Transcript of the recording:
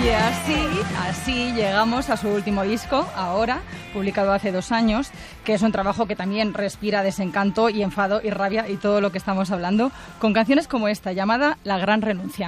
Y así llegamos a su último disco, Ahora, publicado hace 2 años, que es un trabajo que también respira desencanto y enfado y rabia y todo lo que estamos hablando, con canciones como esta, llamada La Gran Renuncia.